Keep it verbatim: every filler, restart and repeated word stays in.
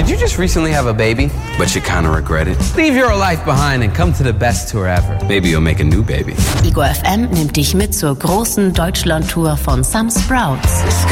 Did you just recently have a baby, but you kind of regret it? Leave your life behind and come to the best tour ever. Maybe you'll make a new baby. Ego F M nimmt dich mit zur großen Deutschland-Tour von Some Sprouts.